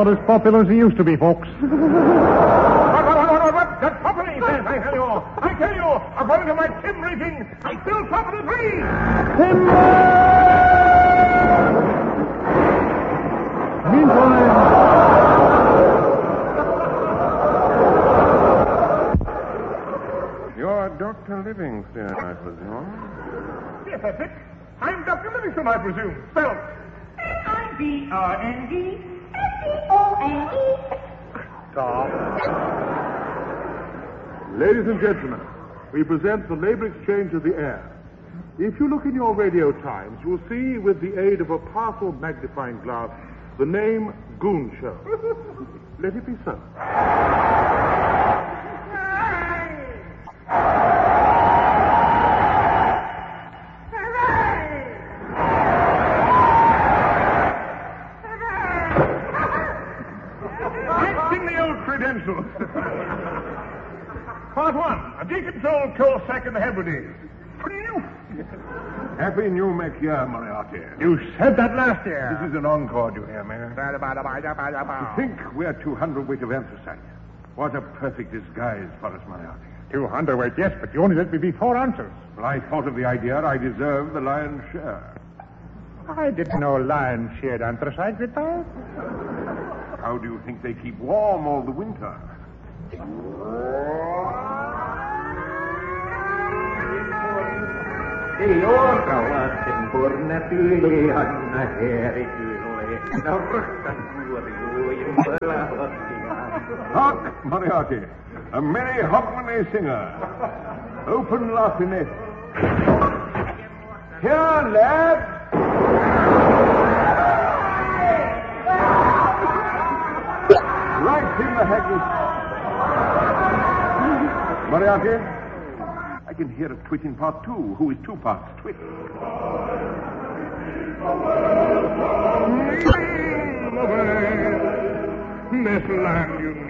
not as popular as he used to be, folks. What? That's property, says, I tell you. I tell you, according to my tim briefing, I'm still top of the tree. You're Dr. Livingston, I presume. Yes, that's it. I'm Dr. Livingston, I presume. Spelled Livingston. Stop. Ladies and gentlemen, we present the labor exchange of the air. If you look in your radio times, you will see, with the aid of a powerful magnifying glass, the name Goon Show. Let it be so. Credentials. Part 1. A decontrolled coal sack in the Hebrides. Happy New Make Year, Moriarty. You said that last year. This is an encore, you hear me? Think we're 200 weight of anthracite. What a perfect disguise for us, Moriarty. 200 weight, yes, but you only let me be 4 ounces. Well, I thought of the idea. I deserve the lion's share. I didn't know lions shared anthracite with us. How do you think they keep warm all the winter? Hark, Moriarty. A merry Hogmanay singer. Open laughing. Here, lads. Right in the haggis. Moriarty, I can hear a twit in part 2. Who is 2 parts twit? This land you